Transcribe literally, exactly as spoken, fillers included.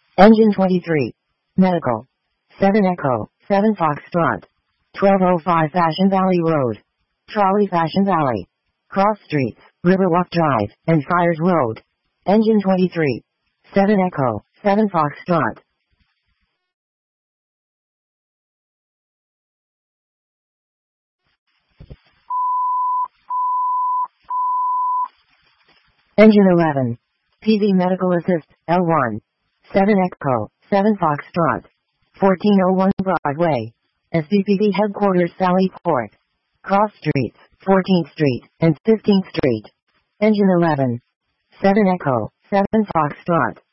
Engine twenty-three. Medical. seven Echo, seven Foxtrot. twelve oh five Fashion Valley Road. Trolley Fashion Valley. Cross Streets, Riverwalk Drive, and Friars Road. Engine twenty-three. seven Echo, seven Foxtrot. Engine eleven. P V Medical Assist, L one. seven Echo, seven Foxtrot. fourteen oh one Broadway. S V P D Headquarters Sally Port. Cross Streets, fourteenth Street, and fifteenth Street. Engine eleven. seven Echo, seven Foxtrot.